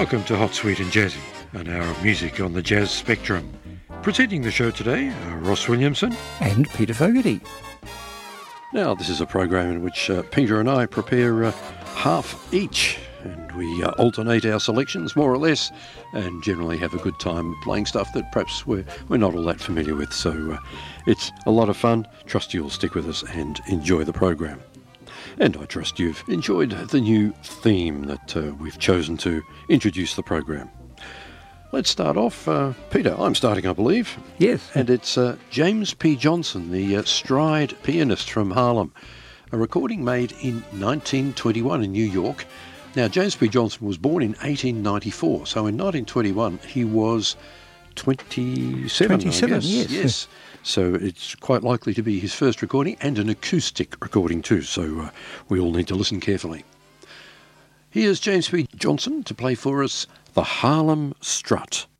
Welcome to Hot, Sweet and Jazzy, an hour of music on the jazz spectrum. Presenting the show today are Ross Williamson and Peter Fogarty. Now, this is a program in which Peter and I prepare half each, and we alternate our selections more or less, and generally have a good time playing stuff that perhaps we're not all that familiar with. So it's a lot of fun. Trust you'll stick with us and enjoy the program. And I trust you've enjoyed the new theme that we've chosen to introduce the program. Let's start off. Peter, I'm starting, I believe. Yes. And it's James P. Johnson, the stride pianist from Harlem, a recording made in 1921 in New York. Now, James P. Johnson was born in 1894, so in 1921 he was 27, 27, I guess. yes. So it's quite likely to be his first recording, and an acoustic recording too, so we all need to listen carefully. Here's James P. Johnson to play for us the Harlem Strut.